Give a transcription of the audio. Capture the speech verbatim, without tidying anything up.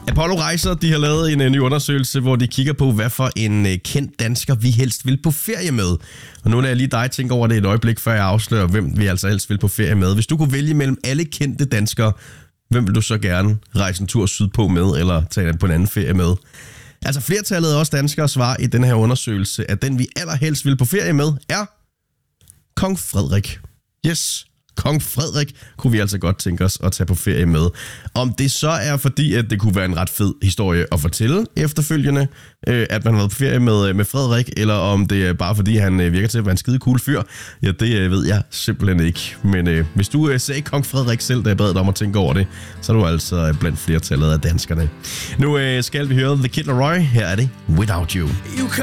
Apollo Rejser, de har lavet en uh, ny undersøgelse, hvor de kigger på, hvad for en uh, kendt dansker vi helst vil på ferie med. Og nu lader jeg lige dig tænke over det et øjeblik, før jeg afslører, hvem vi altså helst vil på ferie med. Hvis du kunne vælge mellem alle kendte danskere, hvem vil du så gerne rejse en tur sydpå med, eller tage på en anden ferie med? Altså flertallet af os danskere svarer i den her undersøgelse, at den vi allerhelst vil på ferie med, er Kong Frederik. Yes, Kong Frederik kunne vi altså godt tænke os at tage på ferie med. Om det så er fordi, at det kunne være en ret fed historie at fortælle efterfølgende, øh, at man har været på ferie med, med Frederik, eller om det er bare fordi, han øh, virker til at være en skide cool fyr, ja, det øh, ved jeg simpelthen ikke. Men øh, hvis du øh, sagde Kong Frederik selv, da jeg bad dig om at tænke over det, så er du altså blandt flertallet af danskerne. Nu øh, skal vi høre The Kid Laroi. Her er det Without You.